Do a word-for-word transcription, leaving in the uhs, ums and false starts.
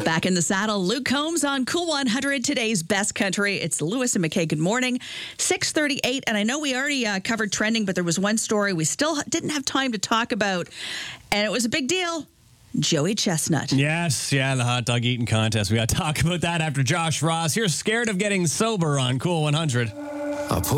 Back in the saddle, Luke Combs on Cool one hundred, today's best country. It's Lewis and McKay. Good morning. six thirty-eight, and I know we already uh, covered trending, but there was one story we still didn't have time to talk about, and it was a big deal. Joey Chestnut. Yes, yeah, the hot dog eating contest. We got to talk about that after Josh Ross. You're scared of getting sober on Cool one hundred.